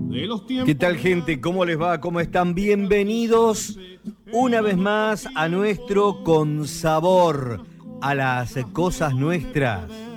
¿Qué tal, gente? ¿Cómo les va? ¿Cómo están? Bienvenidos una vez más a nuestro Con Sabor, a las cosas nuestras.